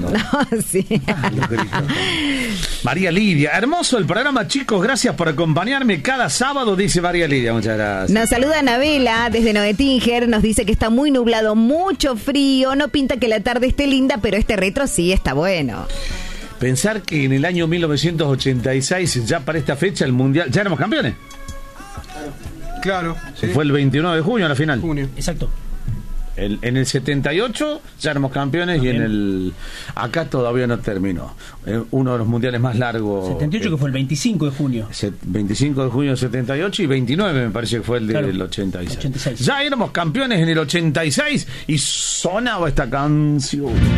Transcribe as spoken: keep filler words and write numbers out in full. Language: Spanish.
No, sí. Los gritos. María Lidia, hermoso el programa, chicos, gracias por acompañarme cada sábado, dice María Lidia, muchas gracias. Nos saluda Anabela desde Noetinger, nos dice que está muy nublado, mucho frío, no pinta que la tarde esté linda, pero este retro sí está bueno. Pensar que en el año mil novecientos ochenta y seis, ya para esta fecha, el Mundial, ya éramos campeones. Claro. Sí. Fue el veintinueve de junio a la final. Junio. Exacto. El, en el setenta y ocho ya éramos campeones. También. Y en el... Acá todavía no terminó. Eh, uno de los mundiales más largos. setenta y ocho eh, que fue el veinticinco de junio. veinticinco de junio del setenta y ocho y veintinueve me parece que fue el del claro, ochenta y seis. ochenta y seis. Ya éramos campeones en el ochenta y seis y sonaba esta canción.